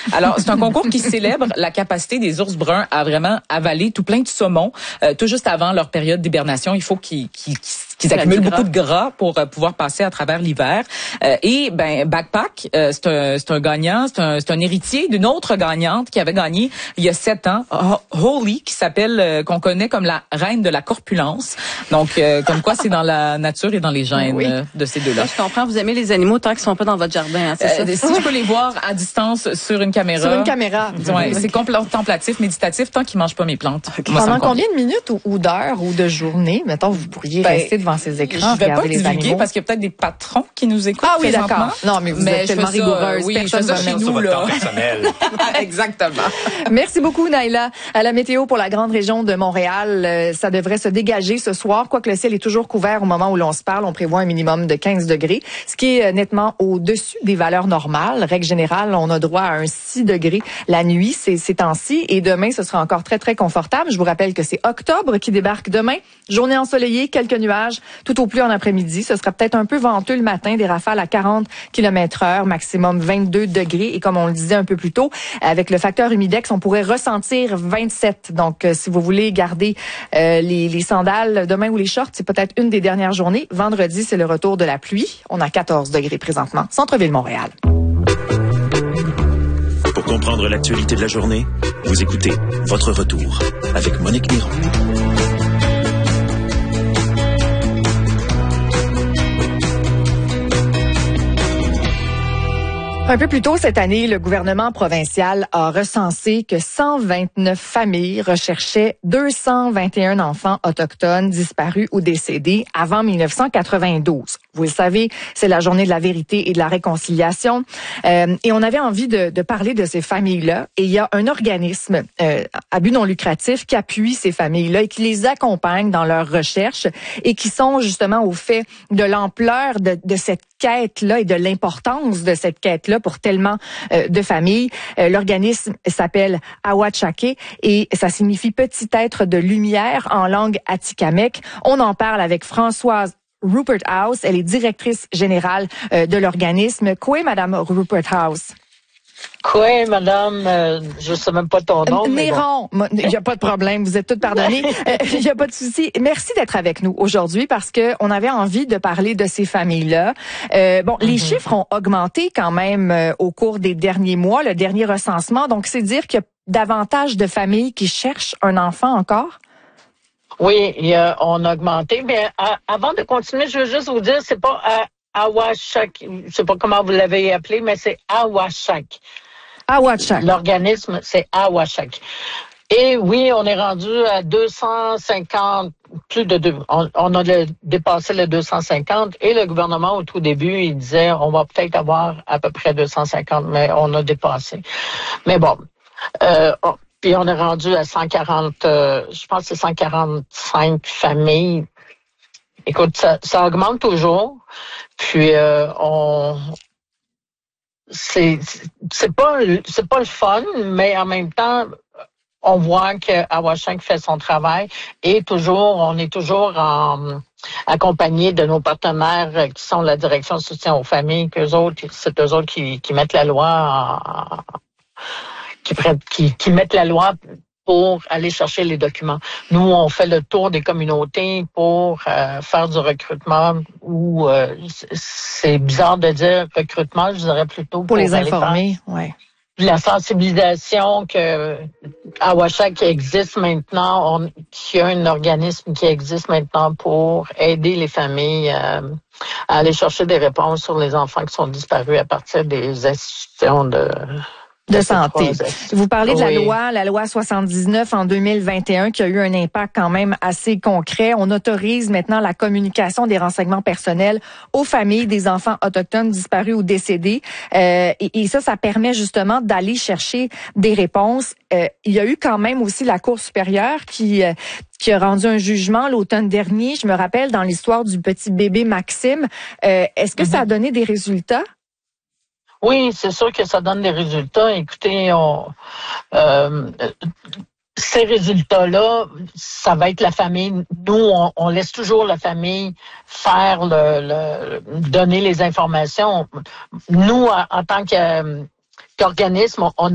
Alors, c'est un concours qui célèbre la capacité des ours bruns à vraiment avaler tout plein de saumon. Tout juste avant leur période d'hibernation, il faut qu'ils accumulent beaucoup de gras pour pouvoir passer à travers l'hiver. Et Backpack, c'est un gagnant, c'est un héritier d'une autre gagnante qui avait gagné il y a 7 ans, Holly, qui s'appelle qu'on connaît comme la reine de la corpulence. Donc, comme quoi c'est dans la nature et dans les gènes de ces deux-là. Je comprends, vous aimez les animaux tant qu'ils sont pas dans votre jardin, hein, c'est ça? Si je peux les voir à distance sur une caméra. Sur une caméra. Ouais, c'est contemplatif, méditatif, tant qu'ils mangent pas mes plantes. Moi, pendant combien de minutes ou d'heures ou de journées, mettons, vous pourriez rester devant ces écrans, je vais pas regarder les divulguer animaux? parce qu'il y a peut-être des patrons qui nous écoutent. Ah oui, présentement. d'accord. Non, mais vous êtes tellement rigoureuse. Oui, personne je fais ça chez nous, là. Exactement. Merci beaucoup, Naïla. À la météo pour la grande région de Montréal, ça devrait se dégager ce soir, quoique le ciel est toujours couvert au moment où l'on se parle. On prévoit un minimum de 15 degrés, ce qui est nettement au-dessus des valeurs normales. Règle générale, on a droit à un 6 degrés la nuit ces temps-ci. Et demain, ce sera encore très, très confortable. Je vous rappelle que c'est octobre qui débarque demain. Journée ensoleillée, quelques nuages, tout au plus en après-midi. Ce sera peut-être un peu venteux le matin, des rafales à 40 km/h, maximum 22 degrés. Et comme on le disait un peu plus tôt, avec le facteur humidex, on pourrait ressentir 27. Donc, si vous voulez garder les sandales demain ou les shorts, c'est peut-être une des dernières journées. Vendredi, c'est le retour de la pluie. On a 14 degrés présentement. Centre-ville Montréal. Pour comprendre l'actualité de la journée, vous écoutez Votre Retour avec Monique Miron. Un peu plus tôt cette année, le gouvernement provincial a recensé que 129 familles recherchaient 221 enfants autochtones disparus ou décédés avant 1992. Vous le savez, c'est la journée de la vérité et de la réconciliation. Et on avait envie de parler de ces familles-là. Et il y a un organisme à but non lucratif qui appuie ces familles-là et qui les accompagne dans leurs recherches et qui sont justement au fait de l'ampleur de cette quête-là et de l'importance de cette quête-là pour tellement de familles. L'organisme s'appelle Awachake et ça signifie petit être de lumière en langue atikamekw. On en parle avec Françoise Rupert House. Elle est directrice générale de l'organisme. Quoi, Madame Rupert House? Quoi, madame, je sais même pas ton nom. Néron, il n'y a pas de problème, vous êtes toutes pardonnées. Il n'y a pas de souci. Merci d'être avec nous aujourd'hui parce que on avait envie de parler de ces familles-là. Les chiffres ont augmenté quand même au cours des derniers mois, le dernier recensement. Donc, c'est dire qu'il y a davantage de familles qui cherchent un enfant encore? Oui, on a augmenté. Mais avant de continuer, je veux juste vous dire, c'est pas Awachak, je sais pas comment vous l'avez appelé, mais c'est Awachak. Awachak. L'organisme, c'est Awachak. Et oui, on est rendu à 250, on a dépassé le 250 et le gouvernement au tout début, il disait on va peut-être avoir à peu près 250, mais on a dépassé. Mais bon, puis on est rendu à 140, je pense que c'est 145 familles. Écoute, ça augmente toujours. Puis c'est pas le fun, mais en même temps, on voit que Awachak fait son travail et on est toujours accompagné de nos partenaires qui sont la direction de soutien aux familles, c'est eux autres qui mettent la loi qui mettent la loi pour aller chercher les documents. Nous, on fait le tour des communautés pour faire du recrutement ou c'est bizarre de dire recrutement, je dirais plutôt pour les informer, ouais. La sensibilisation que Awachak qui existe maintenant, qu'il y a un organisme qui existe maintenant pour aider les familles à aller chercher des réponses sur les enfants qui sont disparus à partir des institutions de santé. Vous parlez de la loi 79 en 2021 qui a eu un impact quand même assez concret. On autorise maintenant la communication des renseignements personnels aux familles des enfants autochtones disparus ou décédés. Et ça permet justement d'aller chercher des réponses. Il y a eu quand même aussi la Cour supérieure qui a rendu un jugement l'automne dernier. Je me rappelle dans l'histoire du petit bébé Maxime. Est-ce que ça a donné des résultats? Oui, c'est sûr que ça donne des résultats. Écoutez, ces résultats-là, ça va être la famille. Nous, on laisse toujours la famille faire donner les informations. Nous, en tant qu'organisme, on